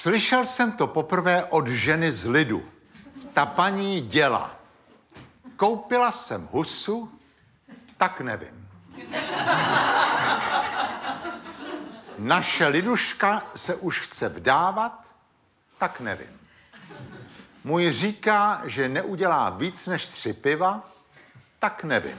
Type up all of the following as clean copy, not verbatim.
Slyšel jsem to poprvé od ženy z lidu. Ta paní děla. Koupila jsem husu, tak nevím. Naše Liduška se už chce vdávat, tak nevím. Můj říká, že neudělá víc než 3 piva, tak nevím.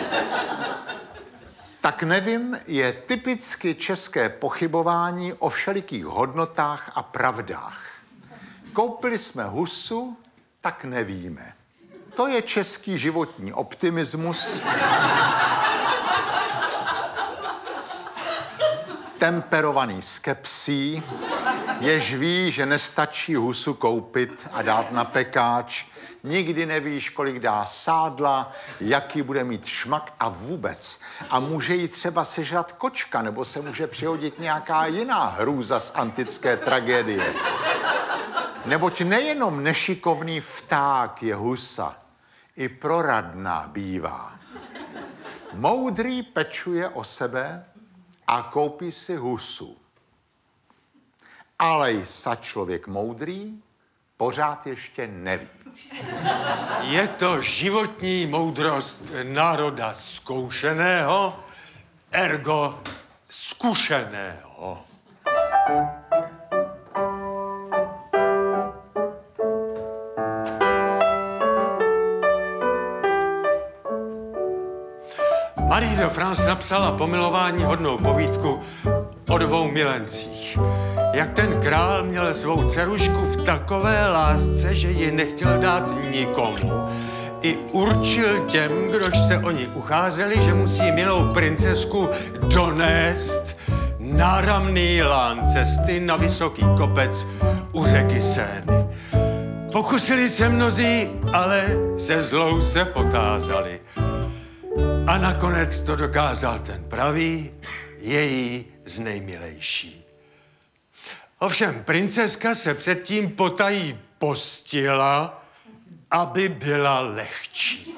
Tak nevím je typicky české pochybování o všelikých hodnotách a pravdách. Koupili jsme husu, tak nevíme. To je český životní optimismus, temperovaný skepsí, jež ví, že nestačí husu koupit a dát na pekáč. Nikdy nevíš, kolik dá sádla, jaký bude mít šmak a vůbec. A může jí třeba sežrat kočka, nebo se může přihodit nějaká jiná hrůza z antické tragédie. Neboť nejenom nešikovný vták je husa, i proradná bývá. Moudrý pečuje o sebe a koupí si husu. Ale sa člověk moudrý pořád ještě neví. Je to životní moudrost národa zkoušeného, ergo zkušeného. Marie de France napsala pomilování hodnou povídku o 2 milencích. Jak ten král měl svou dcerušku v takové lásce, že ji nechtěl dát nikomu. I určil těm, kdož se o ní ucházeli, že musí milou princezku donést náramný lán cesty na vysoký kopec u řeky Seiny. Pokusili se mnozí, ale se zlou se potázali. A nakonec to dokázal ten pravý, její znejmilejší. Ovšem princezka se předtím potají postila, aby byla lehčí.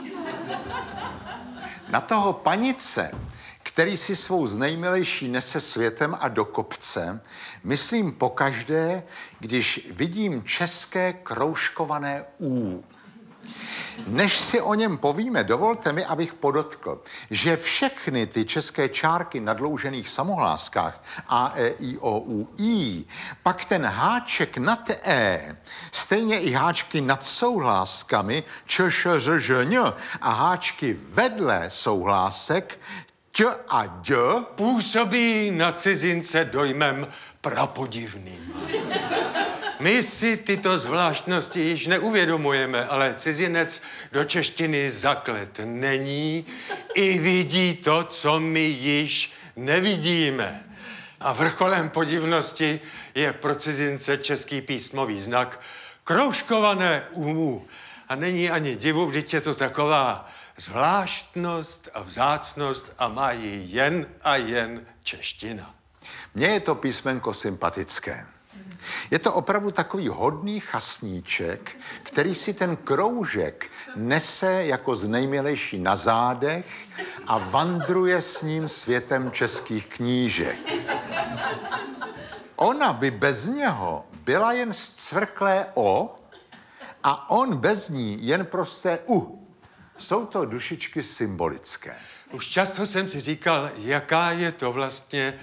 Na toho panice, který si svou znejmilejší nese světem a do kopce, myslím pokaždé, když vidím české kroužkované U. Než si o něm povíme, dovolte mi, abych podotkl, že všechny ty české čárky na dloužených samohláskách A, E, I, O, U, I, pak ten háček nad E, stejně i háčky nad souhláskami Č, Š, Ř, Ž, Ň a háčky vedle souhlásek Ť a D působí na cizince dojmem prapodivným. My si tyto zvláštnosti již neuvědomujeme, ale cizinec do češtiny zaklet není i vidí to, co my již nevidíme. A vrcholem podivnosti je pro cizince český písmový znak kroužkované U. A není ani divu, vždyť je to taková zvláštnost a vzácnost a má ji jen a jen čeština. Mně je to písmenko sympatické. Je to opravdu takový hodný chasníček, který si ten kroužek nese jako znejmilejší na zádech a vandruje s ním světem českých knížek. Ona by bez něho byla jen zcvrklé O a on bez ní jen prosté U. Jsou to dušičky symbolické. Už často jsem si říkal, jaká je to vlastně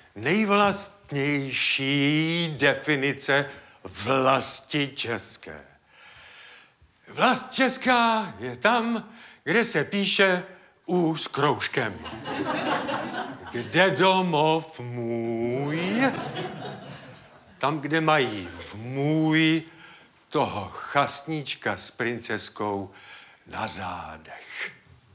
nejvlastnější definice vlasti české. Vlast česká je tam, kde se píše U s kroužkem. Kde domov můj? Tam, kde mají v můj toho chasníčka s princezkou na zádech.